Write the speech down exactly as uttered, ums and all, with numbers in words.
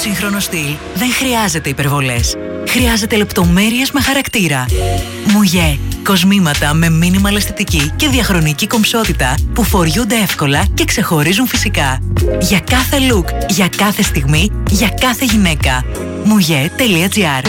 σύγχρονο στυλ δεν χρειάζεται υπερβολές. Χρειάζεται λεπτομέρειες με χαρακτήρα. Μουγέ. Κοσμήματα με μίνιμαλ αισθητική και διαχρονική κομψότητα που φοριούνται εύκολα και ξεχωρίζουν φυσικά. Για κάθε look, για κάθε στιγμή, για κάθε γυναίκα. Mouje τελεία gr